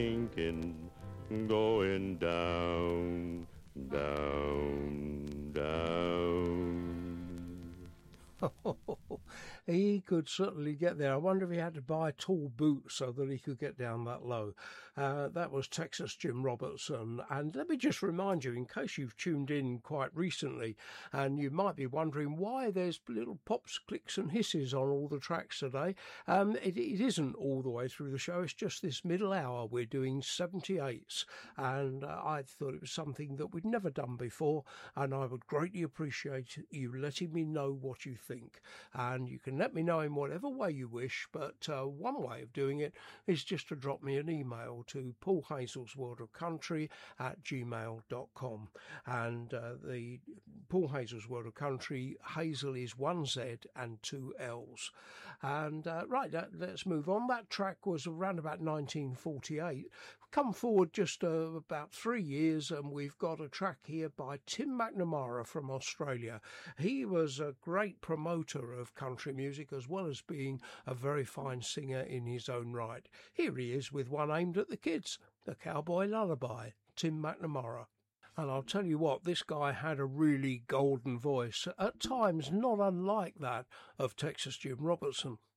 Thinking, going down, down, down. He could certainly get there. I wonder if he had to buy tall boots so that he could get down that low. That was Texas Jim Robertson. And let me just remind you, in case you've tuned in quite recently, and you might be wondering why there's little pops, clicks and hisses on all the tracks today. It isn't all the way through the show. It's just this middle hour. We're doing 78s. And I thought it was something that we'd never done before. And I would greatly appreciate you letting me know what you think. And you can let me know in whatever way you wish, but one way of doing it is just to drop me an email to Paul Hazel's World of Country at gmail.com. And the Paul Hazel's World of Country, Hazel is 1 Z and 2 L's. And right, let's move on. That track was around about 1948. Come forward just about 3 years, and we've got a track here by Tim McNamara from Australia. He was a great promoter of country music, as well as being a very fine singer in his own right. Here he is with one aimed at the kids, The Cowboy Lullaby, Tim McNamara. And I'll tell you what, this guy had a really golden voice, at times not unlike that of Texas Jim Robertson.